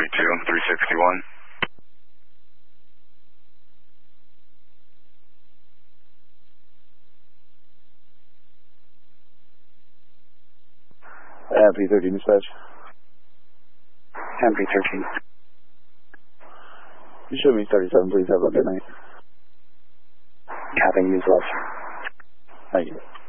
361. MP13 dispatch. MP13. You show me 37, please. Have a good night. Copy, use love. Thank you.